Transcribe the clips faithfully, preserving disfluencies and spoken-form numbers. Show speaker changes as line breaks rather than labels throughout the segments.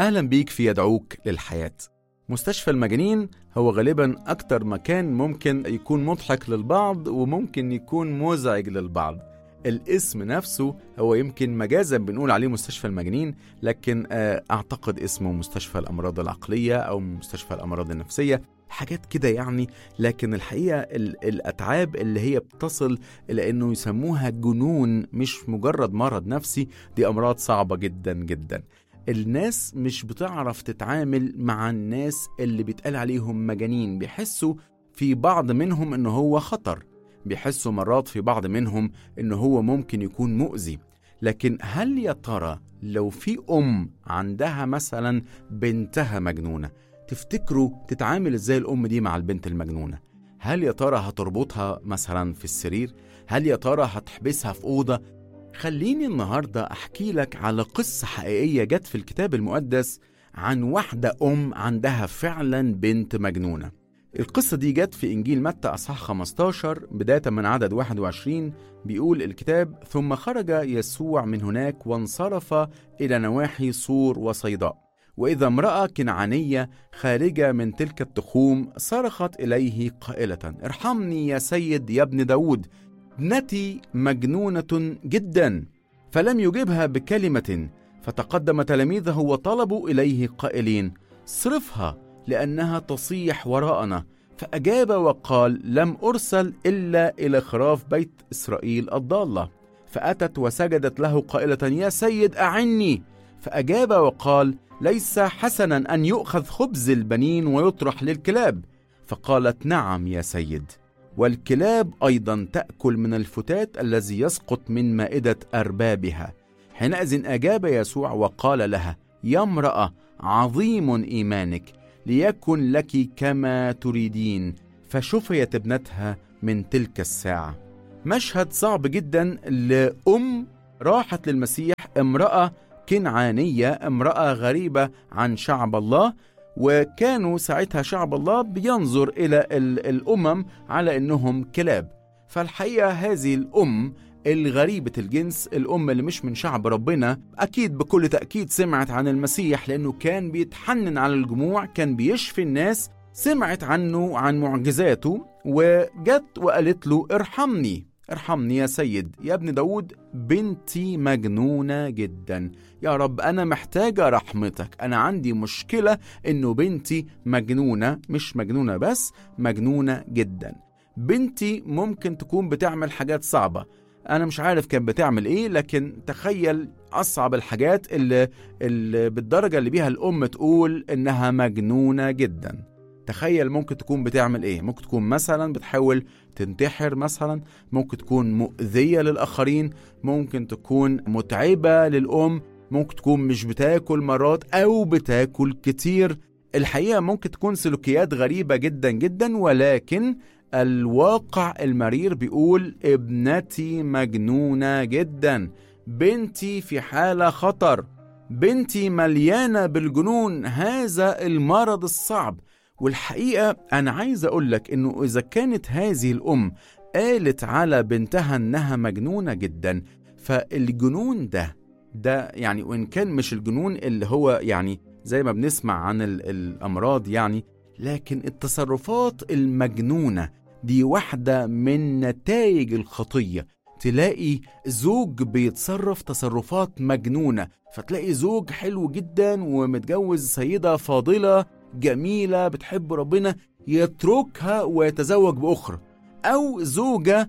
أهلا بيك في يدعوك للحياة. مستشفى المجانين هو غالبا أكتر مكان ممكن يكون مضحك للبعض وممكن يكون مزعج للبعض. الاسم نفسه هو يمكن مجازا بنقول عليه مستشفى المجانين، لكن أعتقد اسمه مستشفى الأمراض العقلية أو مستشفى الأمراض النفسية، حاجات كده يعني. لكن الحقيقة الأتعاب اللي هي بتصل إلى أنه يسموها جنون، مش مجرد مرض نفسي، دي أمراض صعبة جدا جدا. الناس مش بتعرف تتعامل مع الناس اللي بيتقال عليهم مجانين، بيحسوا في بعض منهم إنه هو خطر، بيحسوا مرات في بعض منهم إنه هو ممكن يكون مؤذي. لكن هل يا ترى لو في أم عندها مثلا بنتها مجنونة، تفتكروا تتعامل إزاي الأم دي مع البنت المجنونة؟ هل يا ترى هتربطها مثلا في السرير؟ هل يا ترى هتحبسها في أوضة؟ خليني النهاردة أحكي لك على قصة حقيقية جت في الكتاب المقدس عن واحدة أم عندها فعلا بنت مجنونة. القصة دي جت في إنجيل متى أصحاح خمستاشر بداية من عدد واحد وعشرين. بيقول الكتاب: ثم خرج يسوع من هناك وانصرف إلى نواحي صور وصيداء، وإذا امرأة كنعانية خارجة من تلك التخوم صرخت إليه قائلة: ارحمني يا سيد يا ابن داود، ابنتي مجنونة جدا. فلم يجبها بكلمة، فتقدم تلاميذه وطلبوا إليه قائلين: صرفها لأنها تصيح وراءنا. فأجاب وقال: لم أرسل إلا إلى خراف بيت إسرائيل الضالة. فأتت وسجدت له قائلة: يا سيد أعني. فأجاب وقال: ليس حسنا أن يؤخذ خبز البنين ويطرح للكلاب. فقالت: نعم يا سيد، والكلاب أيضا تأكل من الفتات الذي يسقط من مائدة أربابها. حينئذ أجاب يسوع وقال لها: يا امرأة، عظيم إيمانك، ليكن لك كما تريدين. فشفيت ابنتها من تلك الساعة. مشهد صعب جدا لأم راحت للمسيح، امرأة كنعانية، امرأة غريبة عن شعب الله، وكانوا ساعتها شعب الله بينظر إلى الأمم على أنهم كلاب. فالحقيقة هذه الأم الغريبة الجنس، الأم اللي مش من شعب ربنا، أكيد بكل تأكيد سمعت عن المسيح لأنه كان بيتحنن على الجموع، كان بيشفي الناس، سمعت عنه عن معجزاته، وجت وقالت له: ارحمني ارحمني يا سيد يا ابن داود، بنتي مجنونة جدا. يا رب أنا محتاجة رحمتك، أنا عندي مشكلة إنه بنتي مجنونة، مش مجنونة بس، مجنونة جدا. بنتي ممكن تكون بتعمل حاجات صعبة، أنا مش عارف كان بتعمل إيه، لكن تخيل أصعب الحاجات اللي, اللي بالدرجة اللي بيها الأم تقول إنها مجنونة جدا. تخيل ممكن تكون بتعمل إيه؟ ممكن تكون مثلا بتحاول تنتحر مثلا، ممكن تكون مؤذية للآخرين، ممكن تكون متعبة للأم، ممكن تكون مش بتاكل مرات أو بتاكل كتير. الحقيقة ممكن تكون سلوكيات غريبة جدا جدا، ولكن الواقع المرير بيقول: ابنتي مجنونة جدا، بنتي في حالة خطر، بنتي مليانة بالجنون، هذا المرض الصعب. والحقيقة أنا عايز أقولك إنه إذا كانت هذه الأم قالت على بنتها إنها مجنونة جدا، فالجنون ده ده يعني، وإن كان مش الجنون اللي هو يعني زي ما بنسمع عن الأمراض يعني، لكن التصرفات المجنونة دي واحدة من نتائج الخطية. تلاقي زوج بيتصرف تصرفات مجنونة، فتلاقي زوج حلو جدا ومتجوز سيدة فاضلة جميلة بتحب ربنا، يتركها ويتزوج بأخرى. أو زوجة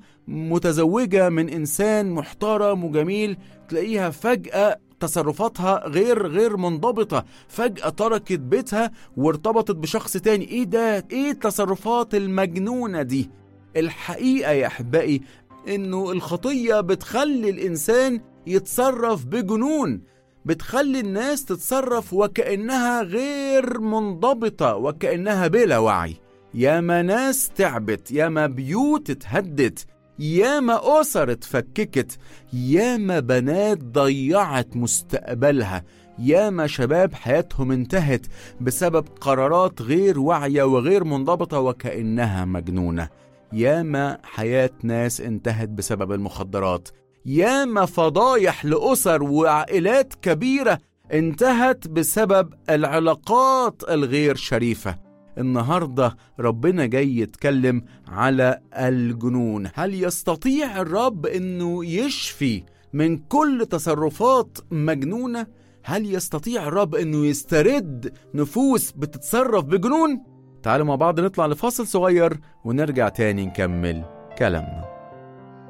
متزوجة من إنسان محترم وجميل، تلاقيها فجأة تصرفاتها غير غير منضبطة، فجأة تركت بيتها وارتبطت بشخص تاني. ايه ده؟ ايه التصرفات المجنونة دي؟ الحقيقة يا أحبائي انه الخطية بتخلي الإنسان يتصرف بجنون، بتخلي الناس تتصرف وكأنها غير منضبطة، وكأنها بلا وعي. ياما ناس تعبت، ياما بيوت اتهدت، ياما أسر اتفككت، ياما بنات ضيعت مستقبلها، ياما شباب حياتهم انتهت بسبب قرارات غير واعية وغير منضبطة وكأنها مجنونة. ياما حياة ناس انتهت بسبب المخدرات، ياما فضايح لأسر وعائلات كبيرة انتهت بسبب العلاقات الغير شريفة. النهاردة ربنا جاي يتكلم على الجنون. هل يستطيع الرب انه يشفي من كل تصرفات مجنونة؟ هل يستطيع الرب انه يسترد نفوس بتتصرف بجنون؟ تعالوا مع بعض نطلع لفاصل صغير ونرجع تاني نكمل كلامنا.